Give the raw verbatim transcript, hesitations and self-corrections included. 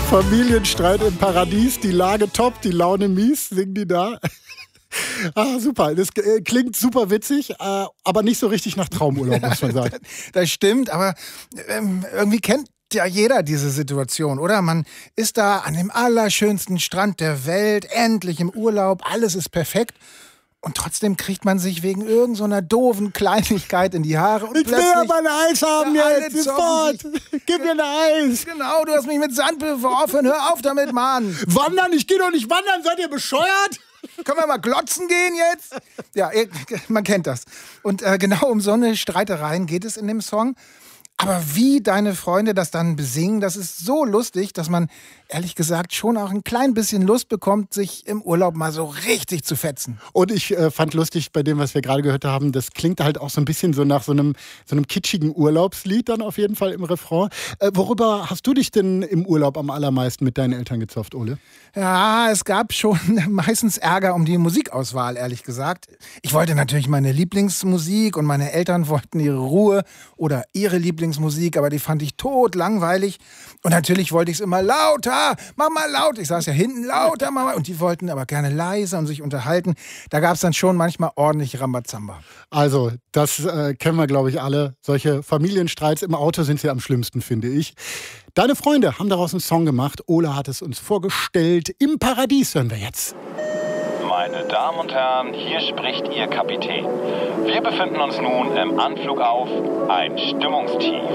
Familienstreit im Paradies, die Lage top, die Laune mies, singen die da. Ah, super. Das äh, klingt super witzig, äh, aber nicht so richtig nach Traumurlaub, muss man sagen. Das stimmt, aber ähm, irgendwie kennt ja jeder diese Situation, oder? Man ist da an dem allerschönsten Strand der Welt, endlich im Urlaub, alles ist perfekt. Und trotzdem kriegt man sich wegen irgend so einer doofen Kleinigkeit in die Haare. Und ich will aber ein Eis haben ja, jetzt, sofort. Gib mir ein Eis. Genau, du hast mich mit Sand beworfen. Hör auf damit, Mann. Wandern? Ich geh doch nicht wandern. Seid ihr bescheuert? Können wir mal glotzen gehen jetzt? Ja, man kennt das. Und äh, genau um so eine Streitereien geht es in dem Song. Aber wie deine Freunde das dann besingen, das ist so lustig, dass man ehrlich gesagt schon auch ein klein bisschen Lust bekommt, sich im Urlaub mal so richtig zu fetzen. Und ich äh, fand lustig bei dem, was wir gerade gehört haben, das klingt halt auch so ein bisschen so nach so einem, so einem kitschigen Urlaubslied dann auf jeden Fall im Refrain. Äh, worüber hast du dich denn im Urlaub am allermeisten mit deinen Eltern gezofft, Ole? Ja, es gab schon meistens Ärger um die Musikauswahl, ehrlich gesagt. Ich wollte natürlich meine Lieblingsmusik und meine Eltern wollten ihre Ruhe oder ihre Lieblingsmusik, aber die fand ich tot langweilig. Und natürlich wollte ich es immer lauter, mach mal laut. Ich saß ja hinten, lauter, Mama. Und die wollten aber gerne leiser und sich unterhalten. Da gab es dann schon manchmal ordentlich Rambazamba. Also, das äh, kennen wir, glaube ich, alle. Solche Familienstreits im Auto sind ja am schlimmsten, finde ich. Deine Freunde haben daraus einen Song gemacht. Ole hat es uns vorgestellt. Im Paradies hören wir jetzt. Meine Damen und Herren, hier spricht Ihr Kapitän. Wir befinden uns nun im Anflug auf ein Stimmungstief.